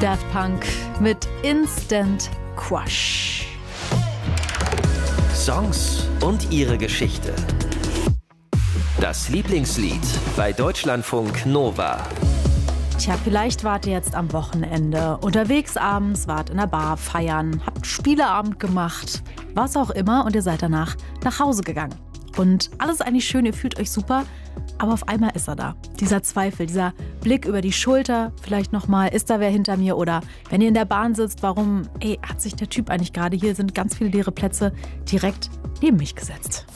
Daft Punk mit Instant Crush. Songs und ihre Geschichte. Das Lieblingslied bei Deutschlandfunk Nova. Tja, vielleicht wart ihr jetzt am Wochenende unterwegs abends, wart in der Bar feiern, habt Spieleabend gemacht, was auch immer, und ihr seid danach nach Hause gegangen. Und alles ist eigentlich schön, ihr fühlt euch super, aber auf einmal ist er da. Dieser Zweifel, dieser Blick über die Schulter, vielleicht nochmal, ist da wer hinter mir? Oder wenn ihr in der Bahn sitzt, warum, hat sich der Typ eigentlich gerade, hier sind ganz viele leere Plätze, direkt neben mich gesetzt?